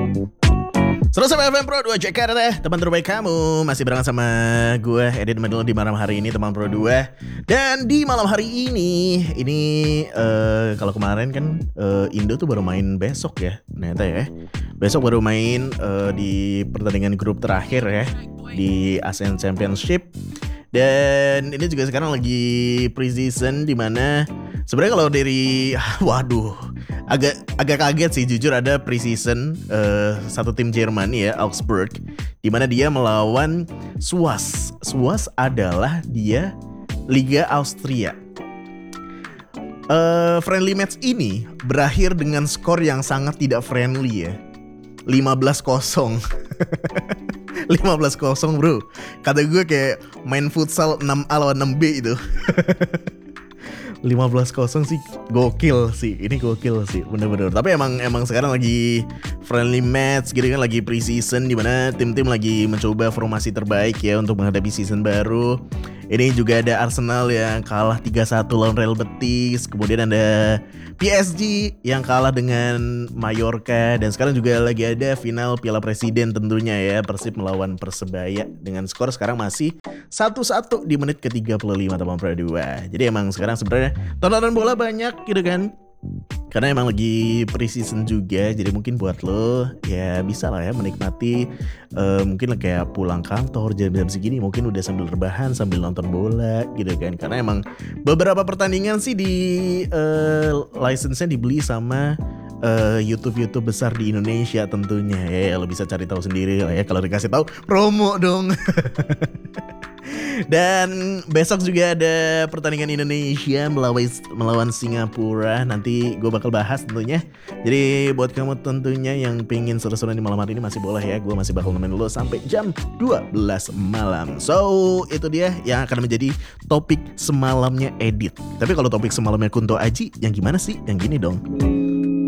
107.FM Pro 2 Jakarta, teman terbaik kamu. Masih barengan sama gue, Edit Medul, di malam hari ini, teman Pro 2. Dan di malam hari ini kalau kemarin kan Indo tuh baru main besok ya, ternyata ya. Besok baru main di pertandingan grup terakhir ya, di ASEAN Championship. Dan ini juga sekarang lagi pre-season, dimana sebenarnya kalau dari agak kaget sih jujur, ada pre-season satu tim Jerman ya, Augsburg, dimana dia melawan SWAS. SWAS adalah dia Liga Austria. Friendly match ini berakhir dengan skor yang sangat tidak friendly ya, 15-0. 15-0 bro. Kata gue kayak main futsal 6A lawan 6B itu. 15-0 sih gokil sih. Ini gokil sih bener-bener. Tapi emang sekarang lagi friendly match gitu kan, lagi pre-season, dimana tim-tim lagi mencoba formasi terbaik ya untuk menghadapi season baru. Ini juga ada Arsenal yang kalah 3-1 lawan Real Betis. Kemudian ada PSG yang kalah dengan Mallorca. Dan sekarang juga lagi ada final Piala Presiden tentunya ya, Persib melawan Persebaya. Dengan skor sekarang masih 1-1 di menit ke-35 teman Pro 2. Jadi emang sekarang sebenarnya tontonan bola banyak gitu kan, karena emang lagi pre-season juga. Jadi mungkin buat lo ya bisa lah ya menikmati mungkin kayak pulang kantor jam-jam segini, mungkin udah sambil rebahan sambil nonton bola gitu kan. Karena emang beberapa pertandingan sih di license-nya dibeli sama YouTube besar di Indonesia tentunya ya. Lo bisa cari tahu sendiri lah ya, kalau dikasih tahu promo dong. Dan besok juga ada pertandingan Indonesia melawan Singapura. Nanti gue bakal bahas tentunya. Jadi buat kamu tentunya yang pengen seru-seruan di malam hari ini masih boleh ya. Gue masih bakal nemenin lo sampai jam 12 malam. So itu dia yang akan menjadi topik semalamnya Edit. Tapi kalau topik semalamnya Kunto Aji, yang gimana sih? Yang gini dong.